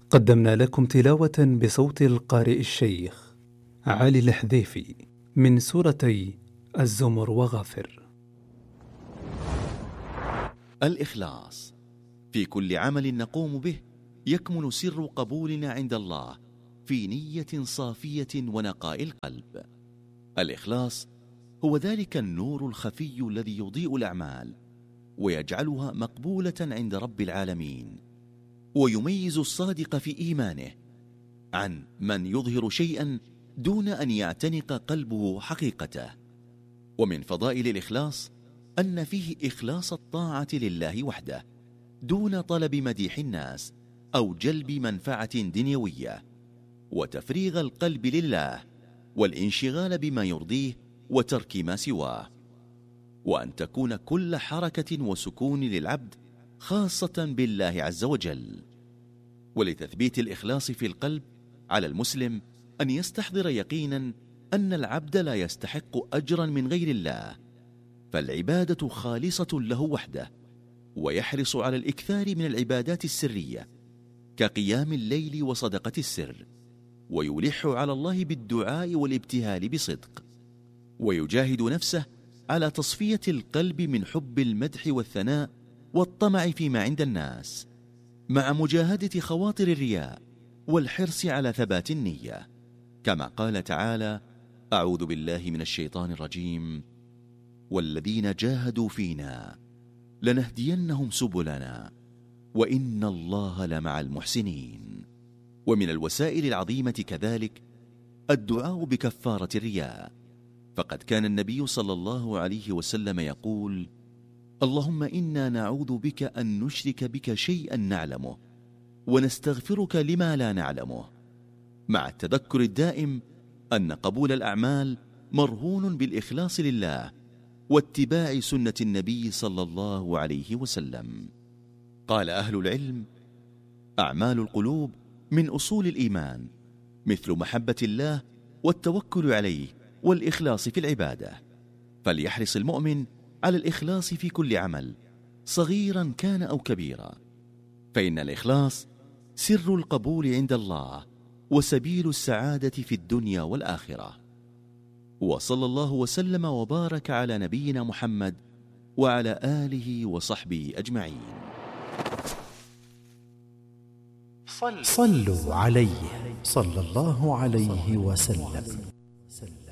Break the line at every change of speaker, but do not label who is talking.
قدمنا لكم تلاوة بصوت القارئ الشيخ علي الحذيفي من سورتي الزمر وغافر.
الإخلاص في كل عمل نقوم به يكمن سر قبولنا عند الله في نية صافية ونقاء القلب. الإخلاص هو ذلك النور الخفي الذي يضيء الأعمال ويجعلها مقبولة عند رب العالمين، ويميز الصادق في إيمانه عن من يظهر شيئا دون أن يعتنق قلبه حقيقته. ومن فضائل الإخلاص أن فيه إخلاص الطاعة لله وحده دون طلب مديح الناس أو جلب منفعة دنيوية، وتفريغ القلب لله والانشغال بما يرضيه وترك ما سواه، وأن تكون كل حركة وسكون للعبد خاصة بالله عز وجل. ولتثبيت الإخلاص في القلب على المسلم أن يستحضر يقينا أن العبد لا يستحق أجرا من غير الله، فالعبادة خالصة له وحده، ويحرص على الإكثار من العبادات السرية كقيام الليل وصدقة السر، ويلح على الله بالدعاء والابتهال بصدق، ويجاهد نفسه على تصفية القلب من حب المدح والثناء والطمع فيما عند الناس، مع مجاهدة خواطر الرياء والحرص على ثبات النية، كما قال تعالى: أعوذ بالله من الشيطان الرجيم: والذين جاهدوا فينا لنهدينهم سبلنا وإن الله لمع المحسنين. ومن الوسائل العظيمة كذلك الدعاء بكفارة الرياء، فقد كان النبي صلى الله عليه وسلم يقول: اللهم إنا نعوذ بك أن نشرك بك شيئا نعلمه ونستغفرك لما لا نعلمه، مع التذكر الدائم أن قبول الأعمال مرهون بالإخلاص لله واتباع سنة النبي صلى الله عليه وسلم. قال أهل العلم: أعمال القلوب من أصول الإيمان، مثل محبة الله والتوكل عليه والإخلاص في العبادة، فليحرص المؤمن على الإخلاص في كل عمل صغيرا كان أو كبيرا، فإن الإخلاص سر القبول عند الله وسبيل السعادة في الدنيا والآخرة. وصلى الله وسلم وبارك على نبينا محمد وعلى آله وصحبه أجمعين.
صلوا عليه صلى الله عليه وسلم.